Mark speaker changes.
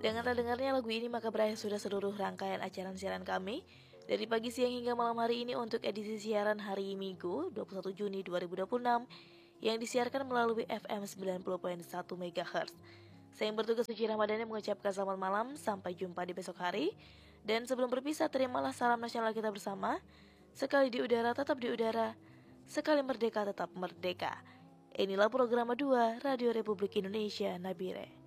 Speaker 1: Dengan terdengarnya lagu ini maka berakhir sudah seluruh rangkaian acara siaran kami dari pagi, siang hingga malam hari ini untuk edisi siaran hari Minggu 21 Juni 2026 yang disiarkan melalui FM 90.1 MHz. Saya yang bertugas Suci Ramadhani mengucapkan selamat malam, sampai jumpa di besok hari. Dan sebelum berpisah, terimalah salam nasional kita bersama. Sekali di udara tetap di udara, sekali merdeka tetap merdeka. Inilah program 2 Radio Republik Indonesia Nabire.